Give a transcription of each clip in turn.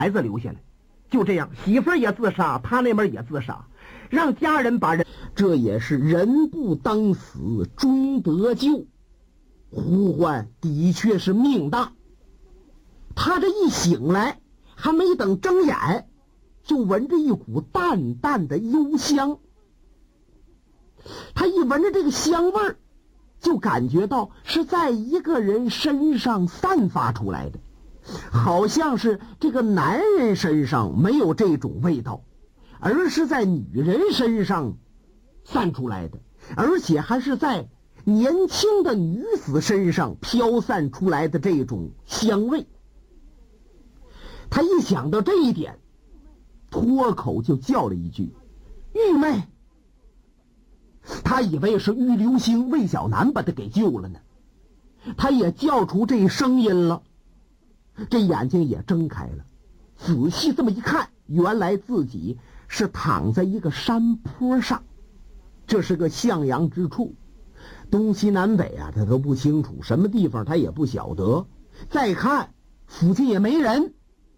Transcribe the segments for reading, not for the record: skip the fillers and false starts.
孩子留下来。就这样，媳妇儿也自杀，他那边也自杀，让家人把人，这也是人不当死，终得救。胡欢的确是命大，他这一醒来，还没等睁眼，就闻着一股淡淡的幽香。他一闻着这个香味儿，就感觉到是在一个人身上散发出来的，好像是这个男人身上没有这种味道，而是在女人身上散出来的，而且还是在年轻的女子身上飘散出来的这种香味。他一想到这一点，脱口就叫了一句：“玉妹！”他以为是玉流星魏小南把他给救了呢，他也叫出这声音了，这眼睛也睁开了，仔细这么一看，原来自己是躺在一个山坡上，这是个向阳之处，东西南北啊他都不清楚，什么地方他也不晓得，再看附近也没人。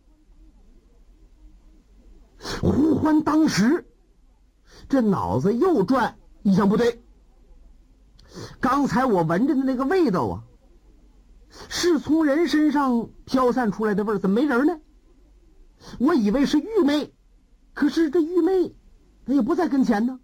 胡欢当时这脑子又转，一想不对，刚才我闻着的那个味道啊，是从人身上飘散出来的味儿，怎么没人呢？我以为是玉妹，可是这玉妹她也不在跟前呢。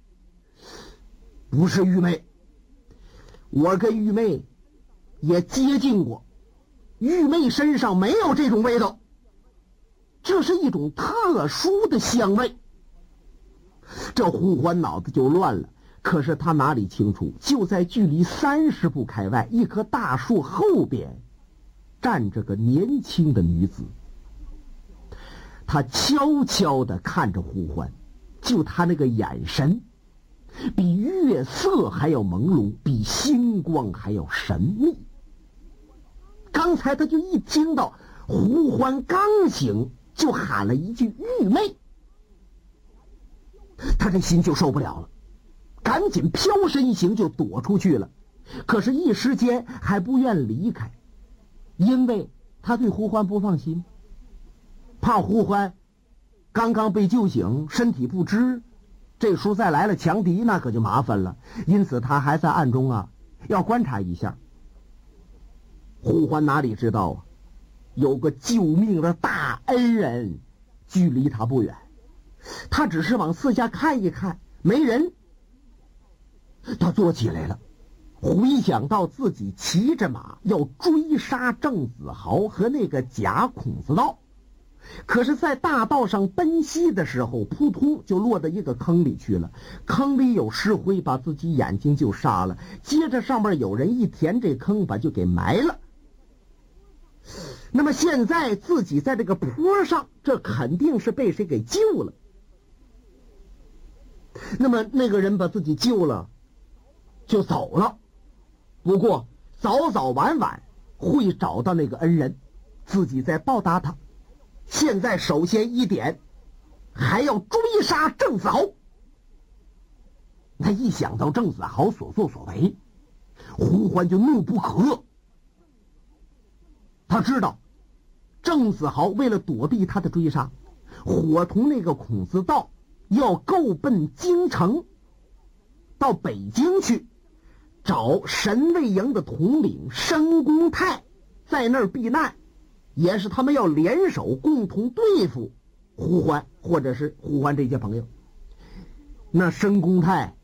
不是玉妹，我跟玉妹也接近过，玉妹身上没有这种味道，这是一种特殊的香味。这胡欢脑子就乱了，可是他哪里清楚，就在距离30步开外一棵大树后边站着个年轻的女子。他悄悄地看着胡欢，就他那个眼神比月色还要朦胧，比星光还要神秘。刚才他就一听到胡欢刚醒，就喊了一句玉妹，他这心就受不了了，赶紧飘身一行就躲出去了。可是一时间还不愿离开，因为他对胡欢不放心，怕胡欢刚刚被救醒，身体不支，这时候再来了强敌，那可就麻烦了。因此他还在暗中啊要观察一下。胡欢哪里知道啊，有个救命的大恩人距离他不远，他只是往四下看一看，没人，他坐起来了，回想到自己骑着马要追杀郑子豪和那个假孔子道，可是在大道上奔袭的时候，扑通就落到一个坑里去了，坑里有石灰，把自己眼睛就杀了，接着上面有人一填这坑，把就给埋了。那么现在自己在这个坡上，这肯定是被谁给救了。那么那个人把自己救了就走了，不过早早晚晚会找到那个恩人，自己再报答他。现在首先一点还要追杀郑子豪。他一想到郑子豪所作所为，胡欢就怒不可遏。他知道郑子豪为了躲避他的追杀，伙同那个孔子道要够奔京城，到北京去找神卫营的统领申公泰，在那儿避难，也是他们要联手共同对付胡欢，或者是胡欢这些朋友。那申公泰